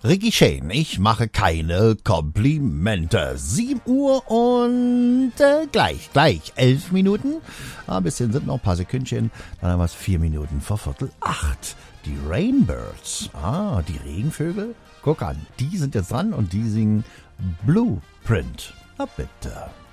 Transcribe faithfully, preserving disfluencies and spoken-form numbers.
Ricky Shane, ich mache keine Komplimente. sieben Uhr und äh, gleich, gleich elf Minuten. Ein bisschen sind noch ein paar Sekündchen. Dann haben wir es vier Minuten vor Viertel acht. Die Rainbirds, ah, die Regenvögel. Guck an, die sind jetzt dran und die singen Blueprint. Na bitte.